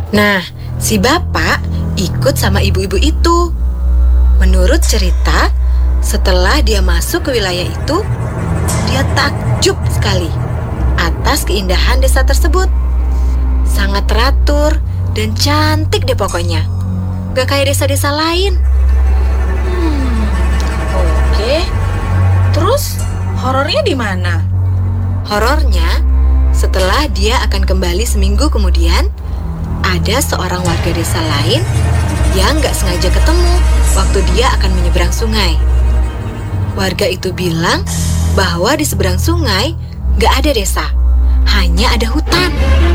Nah, si bapak ikut sama ibu-ibu itu. Menurut cerita, setelah dia masuk ke wilayah itu, dia takjub sekali atas keindahan desa tersebut. Sangat teratur dan cantik deh pokoknya. Gak kayak desa-desa lain. Oke. Terus horornya di mana? Horornya, setelah dia akan kembali seminggu kemudian, ada seorang warga desa lain yang gak sengaja ketemu waktu dia akan menyeberang sungai. Warga itu bilang bahwa di seberang sungai gak ada desa, hanya ada hutan.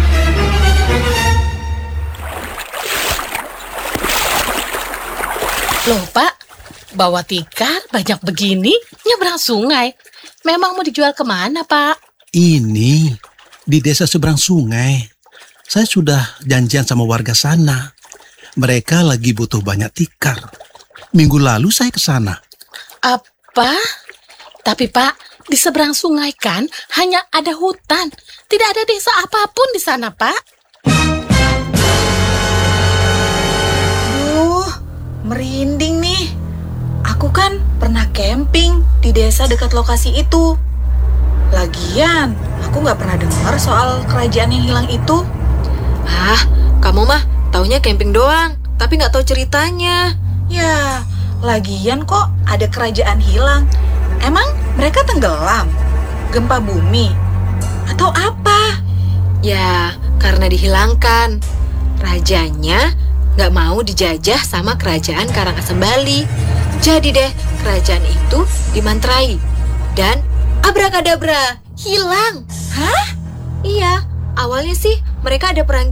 Loh Pak, bawa tikar banyak begini nyebrang sungai. Memang mau dijual kemana Pak? Ini di desa seberang sungai. Saya sudah janjian sama warga sana. Mereka lagi butuh banyak tikar. Minggu lalu saya ke sana. Apa? Tapi Pak, di seberang sungai kan hanya ada hutan. Tidak ada desa apapun di sana Pak. Duh, merinding nih. Aku kan pernah camping di desa dekat lokasi itu. Lagian, aku nggak pernah dengar soal kerajaan yang hilang itu. Ah, kamu mah taunya camping doang, tapi gak tahu ceritanya. Ya, lagian kok ada kerajaan hilang. Emang mereka tenggelam? Gempa bumi? Atau apa? Ya, karena dihilangkan. Rajanya gak mau dijajah sama kerajaan Karangasem Bali. Jadi deh, kerajaan itu dimantrai. Dan abrakadabra, hilang. Hah? Iya, awalnya sih mereka ada perang